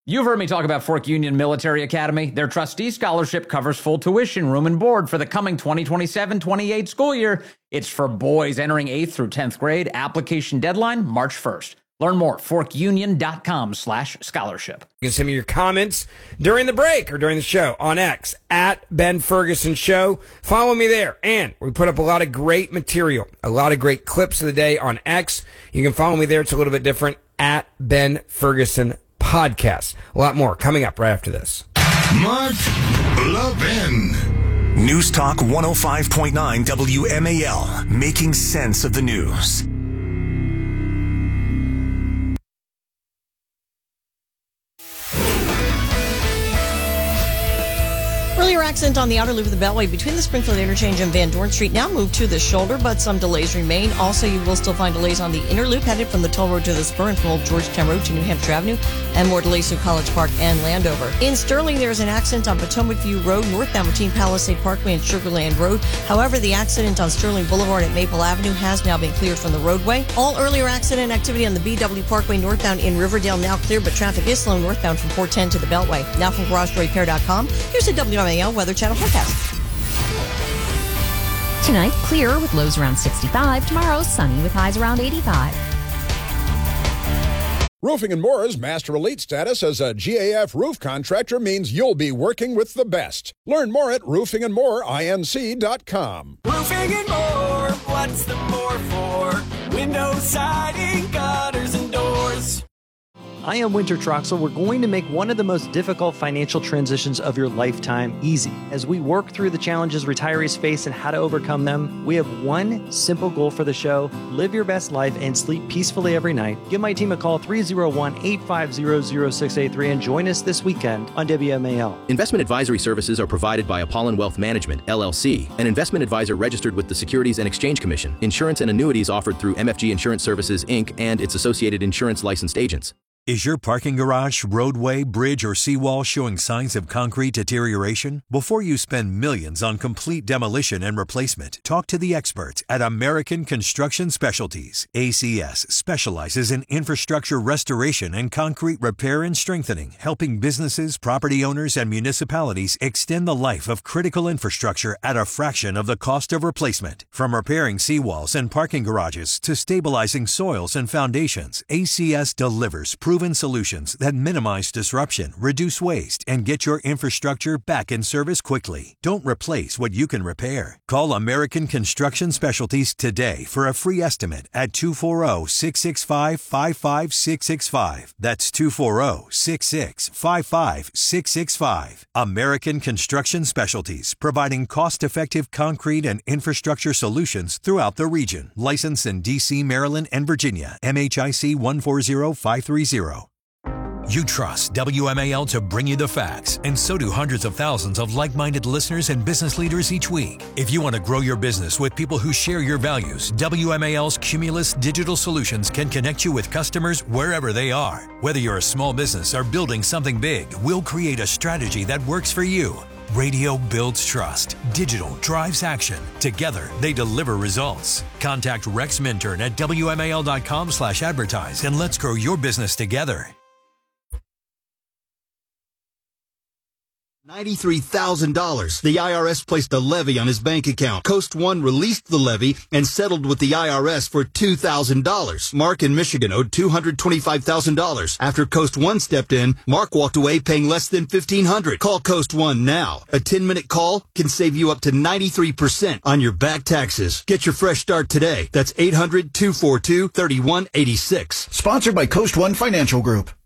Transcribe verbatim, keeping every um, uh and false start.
You've heard me talk about Fork Union Military Academy. Their trustee scholarship covers full tuition, room and board for the coming twenty twenty-seven twenty-eight school year. It's for boys entering eighth through tenth grade. Application deadline, March first. Learn more, forkunion.com slash scholarship. You can send me your comments during the break or during the show on X, at Ben Ferguson Show. Follow me there. And we put up a lot of great material, a lot of great clips of the day on X. You can follow me there. It's a little bit different, at Ben Ferguson Podcast. A lot more coming up right after this. Mark Levin. News Talk one oh five point nine W M A L, making sense of the news. Earlier accident on the outer loop of the Beltway between the Springfield Interchange and Van Dorn Street now moved to the shoulder, but some delays remain. Also, you will still find delays on the inner loop headed from the toll road to the spur and from Old Georgetown Road to New Hampshire Avenue, and more delays through College Park and Landover. In Sterling, there is an accident on Potomac View Road, northbound between Palisade Parkway and Sugarland Road. However, the accident on Sterling Boulevard at Maple Avenue has now been cleared from the roadway. All earlier accident activity on the B W Parkway northbound in Riverdale now clear, but traffic is slow northbound from four ten to the Beltway. Now from Garage Repair dot com, here's the W M A L Weather Channel forecast. Tonight, clear with lows around sixty-five. Tomorrow, sunny with highs around eighty-five. Roofing and More's Master Elite status as a G A F roof contractor means you'll be working with the best. Learn more at roofing and more inc dot com. Roofing and More, what's the more for? Windows, siding, gutters, and doors. I am Winter Troxel. We're going to make one of the most difficult financial transitions of your lifetime easy. As we work through the challenges retirees face and how to overcome them, we have one simple goal for the show: live your best life and sleep peacefully every night. Give my team a call, three oh one, eight five zero, zero six eight three, and join us this weekend on W M A L. Investment advisory services are provided by Apollon Wealth Management, L L C, an investment advisor registered with the Securities and Exchange Commission. Insurance and annuities offered through M F G Insurance Services, Incorporated, and its associated insurance licensed agents. Is your parking garage, roadway, bridge, or seawall showing signs of concrete deterioration? Before you spend millions on complete demolition and replacement, talk to the experts at American Construction Specialties. A C S specializes in infrastructure restoration and concrete repair and strengthening, helping businesses, property owners, and municipalities extend the life of critical infrastructure at a fraction of the cost of replacement. From repairing seawalls and parking garages to stabilizing soils and foundations, A C S delivers proven solutions that minimize disruption, reduce waste, and get your infrastructure back in service quickly. Don't replace what you can repair. Call American Construction Specialties today for a free estimate at two four zero, six six five, five five six six five. That's two four zero, six six five five six six five. American Construction Specialties, providing cost-effective concrete and infrastructure solutions throughout the region. Licensed in D C, Maryland, and Virginia. M H I C one four zero five three zero. You trust W M A L to bring you the facts, and so do hundreds of thousands of like-minded listeners and business leaders each week. If you want to grow your business with people who share your values, W M A L's Cumulus Digital Solutions can connect you with customers wherever they are. Whether you're a small business or building something big, we'll create a strategy that works for you. Radio builds trust. Digital drives action. Together, they deliver results. Contact Rex Minturn at W M A L dot com slash advertise and let's grow your business together. ninety-three thousand dollars. The I R S placed a levy on his bank account. Coast One released the levy and settled with the I R S for two thousand dollars. Mark in Michigan owed two hundred twenty-five thousand dollars. After Coast One stepped in, Mark walked away paying less than fifteen hundred dollars. Call Coast One now. A ten-minute call can save you up to ninety-three percent on your back taxes. Get your fresh start today. That's eight hundred, two four two, three one eight six. Sponsored by Coast One Financial Group.